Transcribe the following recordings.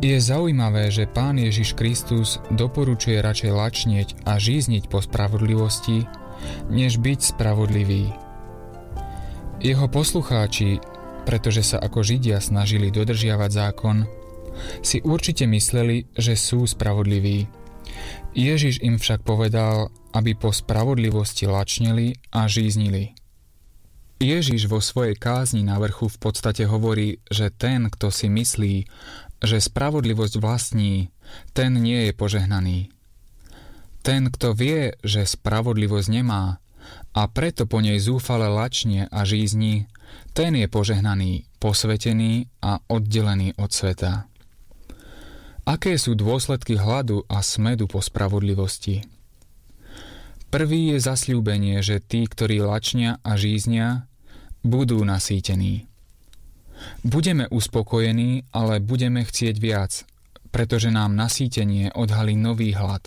Je zaujímavé, že Pán Ježiš Kristus doporučuje radšej lačnieť a žízniť po spravodlivosti, než byť spravodlivý. Jeho poslucháči, pretože sa ako Židia snažili dodržiavať zákon, si určite mysleli, že sú spravodliví. Ježiš im však povedal, aby po spravodlivosti lačneli a žíznili. Ježiš vo svojej kázni na vrchu v podstate hovorí, že ten, kto si myslí, že spravodlivosť vlastní, ten nie je požehnaný. Ten, kto vie, že spravodlivosť nemá a preto po nej zúfale lačne a žízni, ten je požehnaný, posvetený a oddelený od sveta. Aké sú dôsledky hladu a smädu po spravodlivosti? Prvý je zasľúbenie, že tí, ktorí lačnia a žíznia, budú nasýtení. Budeme uspokojení, ale budeme chcieť viac, pretože nám nasýtenie odhalí nový hlad.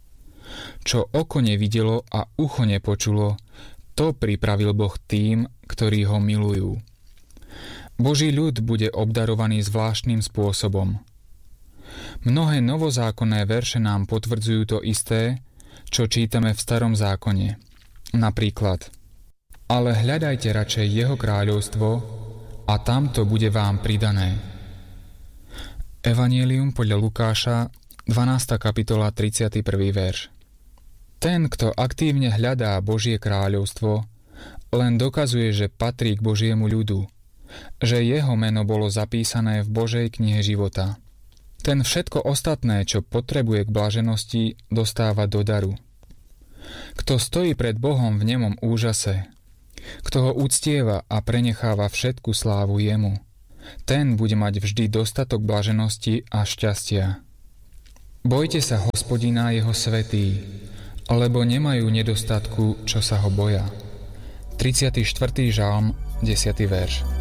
Čo oko nevidelo a ucho nepočulo, to pripravil Boh tým, ktorí ho milujú. Boží ľud bude obdarovaný zvláštnym spôsobom. Mnohé novozákonné verše nám potvrdzujú to isté, čo čítame v Starom zákone. Napríklad: Ale hľadajte radšej jeho kráľovstvo, a tamto bude vám pridané. Evanjelium podľa Lukáša, 12. kapitola, 31. verš. Ten, kto aktívne hľadá Božie kráľovstvo, len dokazuje, že patrí k Božiemu ľudu, že jeho meno bolo zapísané v Božej knihe života. Ten všetko ostatné, čo potrebuje k blaženosti, dostáva do daru. Kto stojí pred Bohom v nemom úžase, kto ho uctieva a prenecháva všetku slávu jemu, ten bude mať vždy dostatok blaženosti a šťastia. Bojte sa Hospodina jeho svätí, lebo nemajú nedostatku, čo sa ho boja. 34. žalm, 10. verš.